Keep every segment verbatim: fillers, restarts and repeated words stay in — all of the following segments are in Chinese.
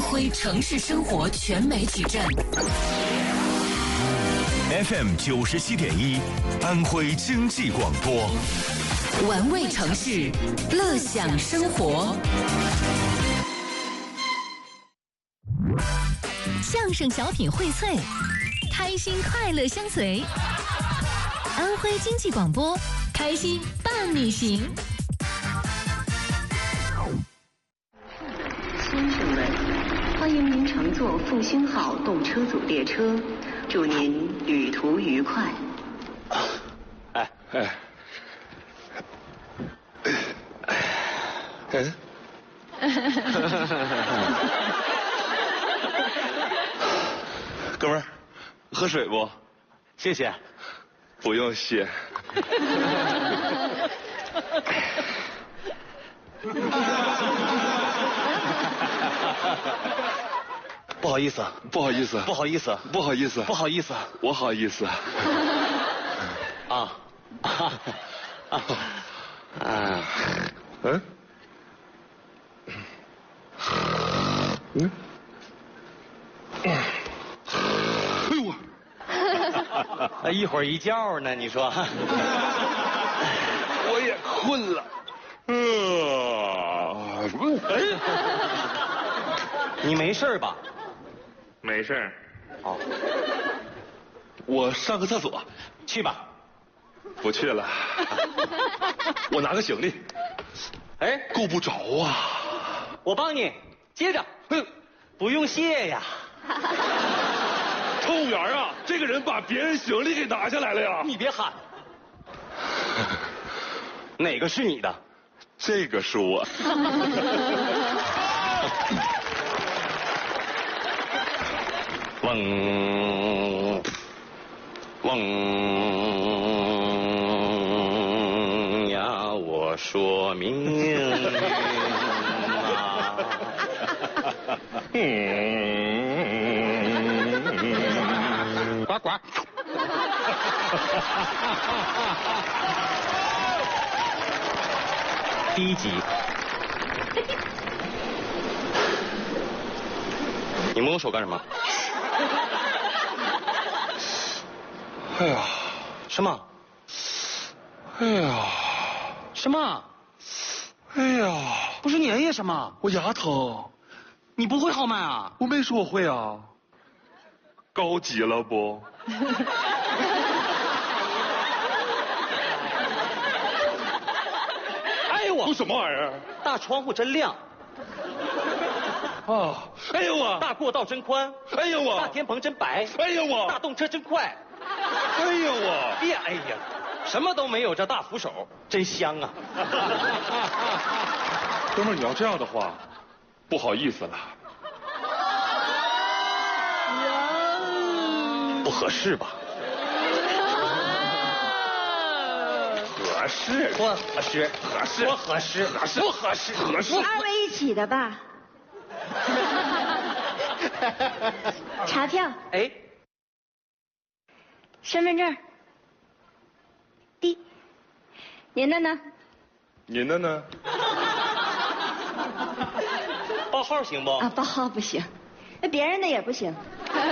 徽城市生活全媒体站 F M 九十七点一，安徽经济广播， 玩味城市，乐享生活。 相声小品荟萃，开心快乐相随。安徽经济广播，开心伴你行。 先生们，欢迎您乘坐复兴号动车组列车，祝您旅途愉快。 哎哎哎！哥们儿，喝水不？谢谢。不用谢。不好意思，不好意思，不好意思，不好意思，不好意思，我好意思。啊啊啊啊！嗯嗯。哎呦我！一会儿一觉呢，你说？我也困了。呃，哎，你没事吧？没事。哦。我上个厕所，去吧。不去了。我拿个行李。哎，够不着啊。我帮你接着。嗯，不用谢呀。臭眼儿啊！这个人把别人行李给拿下来了呀！你别喊。哪个是你的？这个是我。嗡嗡呀，我说命运啊，嗯，呱呱。第一集。你摸我手干什么？哎呀，什么？哎呀，什么？哎呀，不是你哎呀什么？我牙疼。你不会号脉啊？我没说我会啊。高级了不？哎呦我！都什么玩意儿？大窗户真亮。啊！哎呦我！大过道真宽。哎呦我！大天棚真白。哎呦我！大动车真快。哎呦我！别哎呀，什么都没有，这大扶手真香啊！哥们儿，你要这样的话，不好意思了。不合适吧？合适，不合适，合适，不合适，合适，不合适，合适。 二位一起的吧？查票。 哎。 身份证。D。您的呢？ 您的呢？报号行不？ 啊，报号不行，那别人的也不行。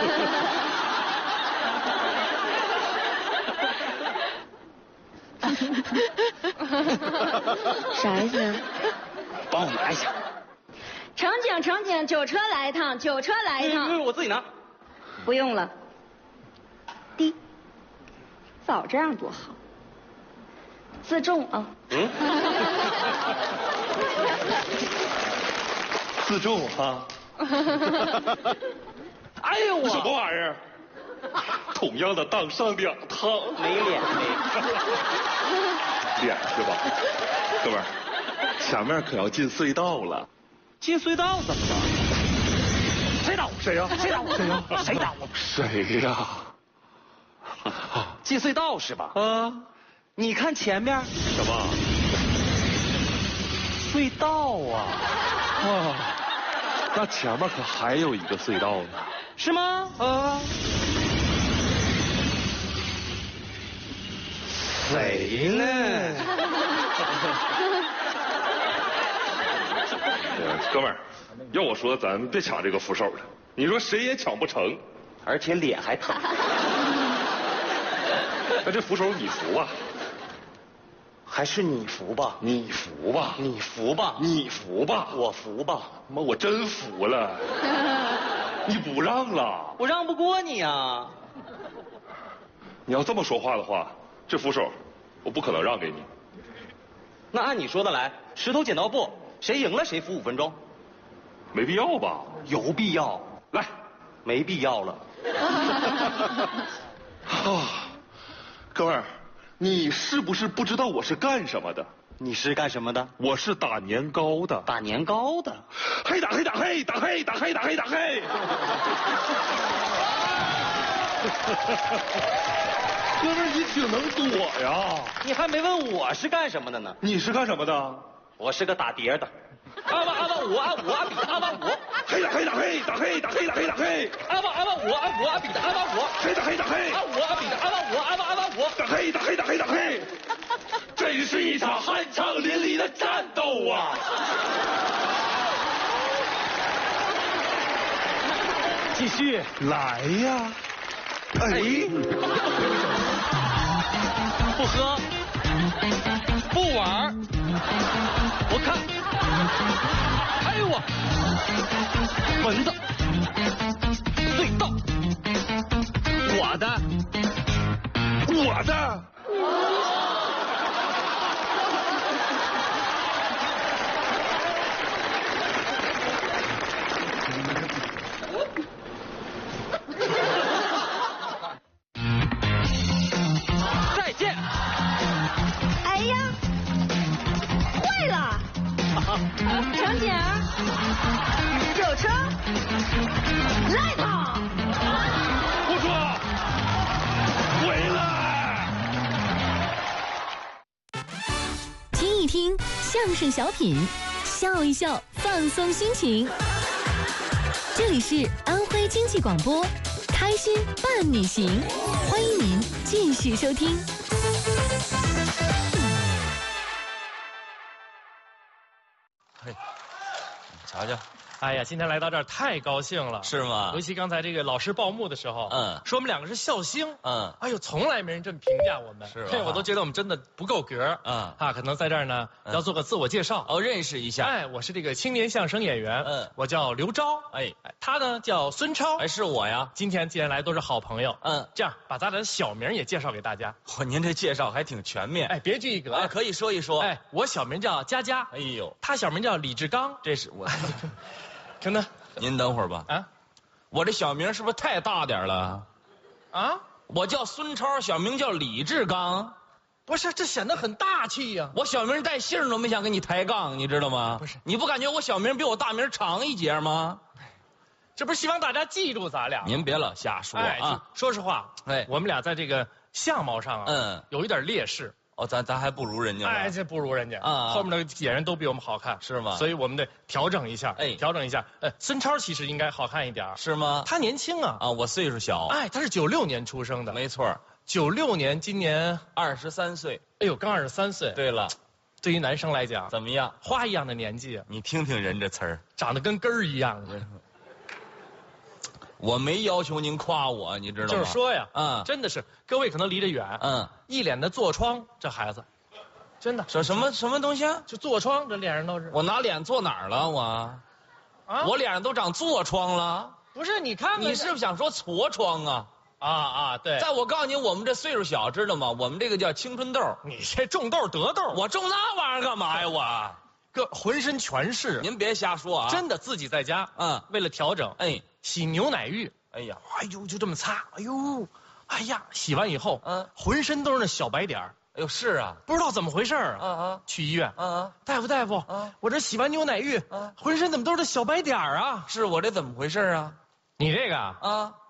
啥意思？ 帮我拿一下。 乘警，乘警，酒车来一趟，酒车来一趟。 嗯，我自己拿。 不用了。D。早这样多好。自重啊。嗯。 自重啊。哎呦我！什么玩意儿？同样的当上两趟，没脸没脸是吧？哥们儿，前面可要进隧道了。进隧道怎么了？谁打我？谁呀？谁打我？谁呀？谁打我？谁呀？进隧道是吧？啊！你看前面什么？隧道啊！啊！那前面可还有一个隧道呢。是吗？啊！谁呢？哥们儿， 要我说，咱别抢这个扶手了。你说谁也抢不成， 而且脸还疼。 那这扶手你扶吧， 还是你扶吧？ 你扶吧， 你扶吧， 你扶吧， 我扶吧。 妈，我真服了。你不让了？ 我让不过你呀。 你要这么说话的话，这扶手我不可能让给你。 那按你说的来，石头剪刀布，谁赢了谁扶五分钟。 没必要吧？ 有必要。 来， 没必要了。 啊，哥们儿，你是不是不知道我是干什么的？ 你是干什么的？ 我是打年糕的。 打年糕的。 嘿打嘿打嘿打嘿打嘿打嘿打嘿。哥们儿，你挺能躲呀！ 你还没问我是干什么的呢。 你是干什么的？ 我是个打碟的。阿巴阿巴我阿我阿比的阿巴我。 嘿打嘿打嘿打嘿打嘿打嘿打嘿。 阿巴阿巴我阿我阿比的阿巴我。 嘿打嘿打嘿。 阿我阿比的阿巴我阿巴阿巴我。 打嘿打嘿打嘿打嘿。真是一场酣畅淋漓的战斗啊！ 继续来呀！哎， 不喝，不玩，我看，开我，蚊子，隧道，我的， 我的。 再见。 哎呀，坏了！乘警，有车，来跑！ 不说，回来！ 听一听相声小品，笑一笑，放松心情。这里是安徽经济广播，开心伴你行，欢迎您继续收听。 嘿，瞧瞧。 哎呀，今天来到这儿太高兴了， 是吗？ 尤其刚才这个老师报幕的时候，嗯，说我们两个是笑星，嗯，哎呦，从来没人这么评价我们， 是吧？ 我都觉得我们真的不够格，嗯，啊，可能在这儿呢，要做个自我介绍， 哦，认识一下。 哎，我是这个青年相声演员，嗯，我叫刘钊，哎，他呢叫孙超， 哎，是我呀。 今天既然来都是好朋友，嗯，这样把咱俩的小名也介绍给大家。 嚯，您这介绍还挺全面， 哎，别具一格， 哎，可以说一说。 哎，我小名叫佳佳， 哎呦， 他小名叫李志刚， 这是我， 真的。 您等会儿吧。啊，我这小名是不是太大点了？啊，我叫孙超，小名叫李志刚。 不是，这显得很大气呀。 我小名带姓都没想跟你抬杠，你知道吗？ 不是， 你不感觉我小名比我大名长一截吗？ 这不是希望大家记住咱俩？ 您别老瞎说啊！ 说实话，哎，我们俩在这个相貌上啊，嗯，有一点劣势。 哦，咱咱还不如人家。 哎，这不如人家啊！后面的演员都比我们好看， 是吗？ 所以我们得调整一下，哎，调整一下。呃，孙超其实应该好看一点， 是吗？ 他年轻啊， 啊，我岁数小。 哎，他是九六年出生的， 没错。 九六年，今年二十三岁。 哎呦，刚二十三岁。 对了， 对于男生来讲， 怎么样？ 花一样的年纪。 你听听人这词儿， 长得跟根儿一样。 我没要求您夸我，你知道吗？ 就是说呀，嗯，真的是，各位可能离得远，嗯，一脸的痤疮，这孩子。真的， 说什么什么东西啊？ 就痤疮，这脸上都是。 我拿脸做哪儿了？我，啊，我脸上都长痤疮了。 不是，你看看， 你是不是想说痤疮啊？ 啊啊，对。 在我告诉你，我们这岁数小，知道吗？我们这个叫青春痘。 你这种痘得痘， 我种那玩意儿干嘛呀？我， 个浑身全是。 您别瞎说啊！ 真的，自己在家，嗯，为了调整，哎，洗牛奶浴， 哎呀， 哎呦，就这么擦，哎呦，哎呀，洗完以后，嗯，浑身都是那小白点儿。 哎呦，是啊， 不知道怎么回事啊！ 啊啊， 去医院， 啊啊， 大夫大夫，啊，我这洗完牛奶浴，啊，浑身怎么都是小白点儿啊？ 是我这怎么回事啊？ 你这个啊，